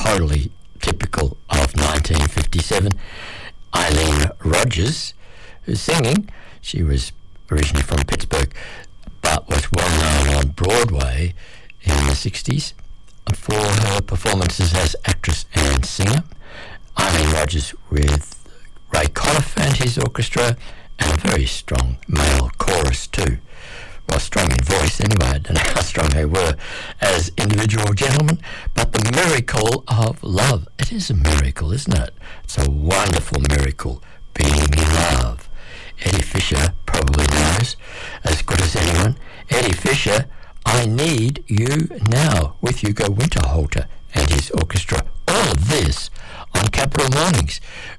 totally typical of 1957. Eileen Rogers, who's singing. She was originally from Pittsburgh, but was well known on Broadway in the 60s for her performances as actress and singer. Eileen Rogers with Ray Conniff and his orchestra, and a very strong male chorus too. Well, strong in voice anyway. I don't know how strong they were as individual gentlemen, but the miracle of love. It is a miracle, isn't it? It's a wonderful miracle, being in love. Eddie Fisher probably knows as good as anyone. Eddie Fisher, I Need You Now, with Hugo Winterhalter and his orchestra. All of this on Capital Mornings